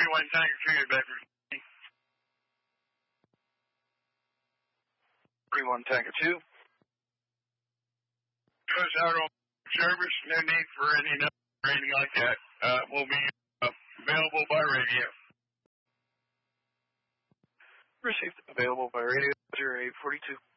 31 Tanker 2 in Bedford. 31 Tanker 2. Goes out on service, no need for any number or anything like that. Will be available by radio. Received available by radio 0842.